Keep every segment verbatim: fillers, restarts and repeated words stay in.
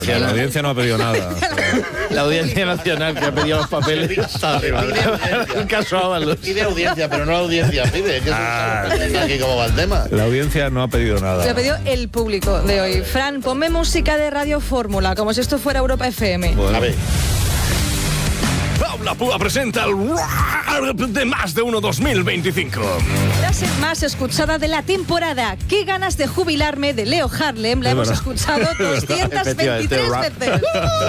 Sí, la audiencia no ha pedido nada. La Audiencia Nacional que ha pedido los papeles. Está arriba. Un caso Ábalos. Pide audiencia, pero no la audiencia pide. Que Ah. es aquí cómo va el tema. La audiencia no ha pedido nada. Lo ha pedido el público de hoy. Fran, ponme música de Radio Fórmula, como si esto fuera Europa F M. Bueno, A ver. Paula Púa presenta el de Más de Uno dos mil veinticinco. Frase más escuchada de la temporada. Qué ganas de jubilarme de Leo Harlem. La Es hemos verdad. escuchado doscientas veintitrés veces.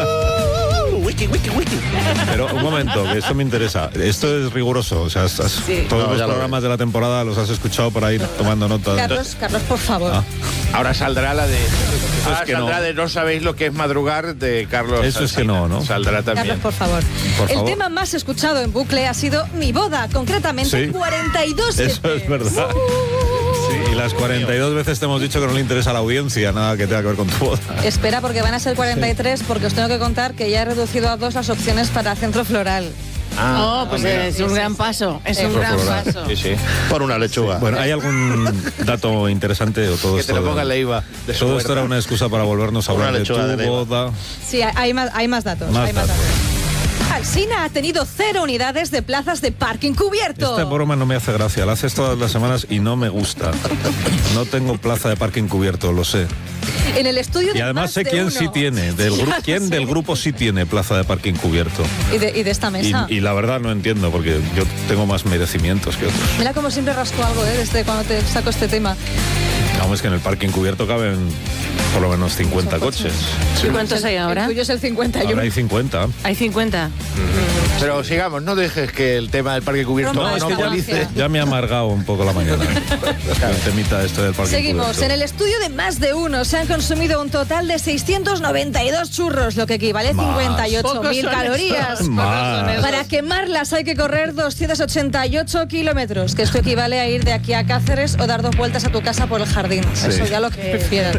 Wiki, wiki, wiki. pero un momento, que esto me interesa. Esto es riguroso. O sea, has- has- Sí. todos No, los ya lo programas de la temporada los has escuchado por ahí tomando nota. Carlos, Carlos, por favor. Ah. Ahora saldrá la de. Ahora es que saldrá no. de No sabéis lo que es madrugar de Carlos. Eso es que no, ¿no? Saldrá también. Carlos, por favor. Por El favor. tema más escuchado en bucle ha sido Mi boda, concretamente Sí. cuarenta y dos Eso veces. es verdad. Sí, y las cuarenta y dos veces te hemos dicho que no le interesa a la audiencia nada que tenga que ver con tu boda. Espera, porque van a ser cuarenta y tres, porque os tengo que contar que ya he reducido a dos las opciones para centro floral. Ah, Oh, pues mira. es un gran paso, es un Centro gran floral. paso. Sí, sí. Por una lechuga. Bueno, ¿hay algún dato interesante o todo Que esto? te lo ponga Leiva. De su Todo esto huerta. era una excusa para volvernos a Una hablar de tu lechuga de Leiva. boda. Sí, hay- hay más, hay más datos. Más hay más datos. datos. Alsina ha tenido cero unidades de plazas de parking cubierto. Esta broma no me hace gracia, la haces todas las semanas y no me gusta. No tengo plaza de parking cubierto, lo sé. En el estudio de Y además Más sé de quién Uno. sí tiene, del Ya grupo, lo quién sé. del grupo sí tiene plaza de parking cubierto. Y de, y de esta Y, mesa. y la verdad no entiendo, porque yo tengo más merecimientos que otros. Mira como siempre rasco algo, ¿eh? Desde cuando te saco este tema. Vamos, es que en el parking cubierto caben por lo menos cincuenta Muchos coches. coches. ¿Y cuántos hay ahora? El tuyo es el cincuenta y uno. Ahora hay cincuenta. Hay cincuenta. Pero sigamos, no dejes que el tema del parque cubierto Broma, No, es esta que ya, magia. ya me ha amargado un poco la mañana. El temita este del parking Seguimos. cubierto. En el estudio de Más de Uno se han consumido un total de seiscientos noventa y dos churros, lo que equivale a Más. cincuenta y ocho Pocos mil son calorías. esos. Más. Para quemarlas hay que correr doscientos ochenta y ocho kilómetros, que esto equivale a ir de aquí a Cáceres o dar dos vueltas a tu casa por el jardín. Sí. Eso ya lo que prefieran.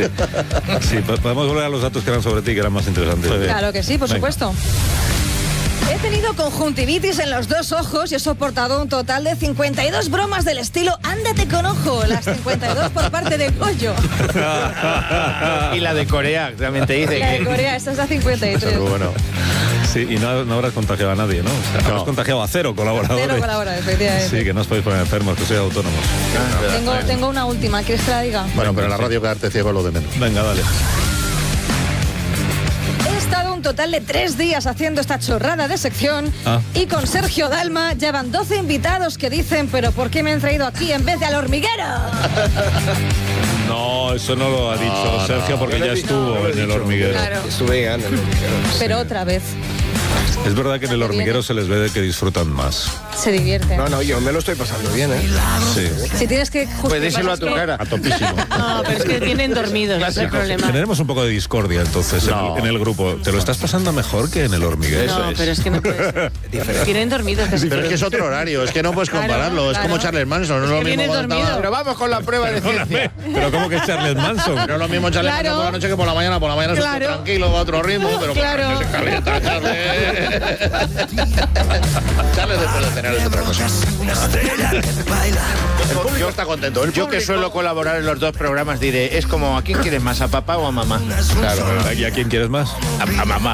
Sí, po- podemos volver a los datos que eran sobre ti, que eran más interesantes. Claro que sí, por Venga. supuesto. He tenido conjuntivitis en los dos ojos y he soportado un total de cincuenta y dos bromas del estilo ándate con ojo, las cincuenta y dos por parte de Goyo. Y la de Corea también te dice La de que. Corea, esta es la cincuenta y tres. Pero bueno. Sí, y no, no habrás contagiado a nadie, ¿no? O sea, No. habrás contagiado a cero colaboradores. Cero colabora, efectivamente. Sí, que no os podéis poner enfermos, que sois autónomos. Tengo, tengo una última, ¿quieres que la diga? Bueno, pero en la radio quedarte ciego es lo de menos. Venga, dale. He estado un total de tres días haciendo esta chorrada de sección Ah. y con Sergio Dalma ya van doce invitados que dicen, pero ¿por qué me han traído aquí en vez de al hormiguero? No, eso no lo ha dicho Sergio porque ya estuvo en el hormiguero. Claro, Estuve en el pero otra vez. Es verdad que en el hormiguero se les ve de que disfrutan más. Se divierten. No, no, yo me lo estoy pasando bien, ¿eh? Sí. Si tienes que Pues justificar... díselo a tu cara. A topísimo. No, pero es que tienen dormidos, ese es el problema. Generemos un poco de discordia entonces en- No. en, el grupo. ¿Te lo estás pasando mejor que en el hormiguero? No, pero es que no puede ser. Tienen dormidos. que Pero es que es otro horario, es que no puedes Claro, compararlo. Es claro. como Charles Manson, no es Es lo que mismo. vienes cuando dormido. estaba- Pero vamos con la prueba de ciencia. Pero ¿cómo que Charles Manson? No es lo mismo Charles Claro. Manson por la noche que por la mañana. Por la mañana es Claro. tranquilo, va a otro ritmo, pero por la Claro. noche se calienta, Charles. Charles después de cenar es otra cosa. El público está contento. El Yo que público- suelo colaborar en los dos programas diré, es como ¿a quién quieres más, a papá o a mamá? Claro, ¿y a quién quieres más? A, a mamá.